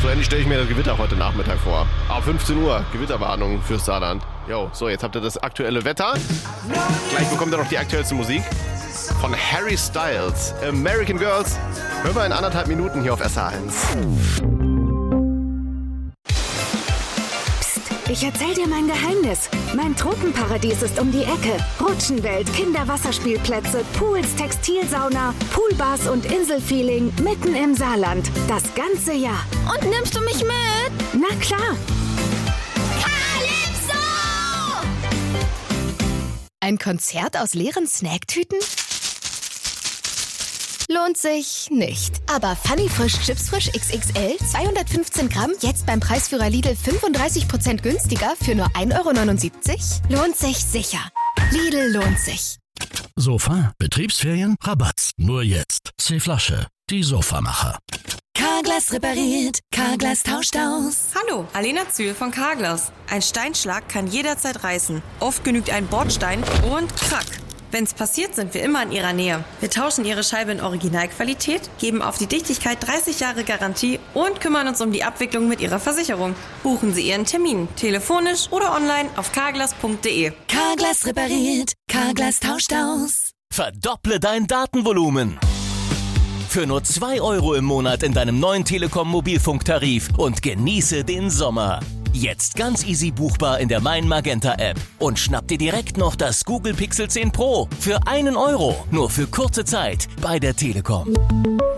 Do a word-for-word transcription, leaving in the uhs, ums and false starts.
So ähnlich stelle ich mir das Gewitter heute Nachmittag vor. Ab fünfzehn Uhr, Gewitterwarnung fürs Saarland. Jo, so, jetzt habt ihr das aktuelle Wetter. Gleich bekommt ihr noch die aktuellste Musik von Harry Styles. American Girls. Hören wir in anderthalb Minuten hier auf S H eins. Ich erzähl dir mein Geheimnis. Mein Tropenparadies ist um die Ecke. Rutschenwelt, Kinderwasserspielplätze, Pools, Textilsauna, Poolbars und Inselfeeling mitten im Saarland. Das ganze Jahr. Und nimmst du mich mit? Na klar. Calypso! Ein Konzert aus leeren Snacktüten? Lohnt sich nicht. Aber Funny Frisch Chips Frisch X X L, zweihundertfünfzehn Gramm, jetzt beim Preisführer Lidl fünfunddreißig Prozent günstiger für nur ein Euro neunundsiebzig? Lohnt sich sicher. Lidl lohnt sich. Sofa, Betriebsferien, Rabatt. Nur jetzt. C-Flasche, die Sofamacher. Carglass repariert, Carglass tauscht aus. Hallo, Alena Zühl von Carglass. Ein Steinschlag kann jederzeit reißen. Oft genügt ein Bordstein und krack. Wenn's passiert, sind wir immer in Ihrer Nähe. Wir tauschen Ihre Scheibe in Originalqualität, geben auf die Dichtigkeit dreißig Jahre Garantie und kümmern uns um die Abwicklung mit Ihrer Versicherung. Buchen Sie Ihren Termin, telefonisch oder online auf carglass punkt de. Carglass repariert, Carglass tauscht aus. Verdopple dein Datenvolumen. Für nur zwei Euro im Monat in deinem neuen Telekom-Mobilfunktarif und genieße den Sommer. Jetzt ganz easy buchbar in der Mein Magenta App. Und schnapp dir direkt noch das Google Pixel zehn Pro für einen Euro. Nur für kurze Zeit bei der Telekom.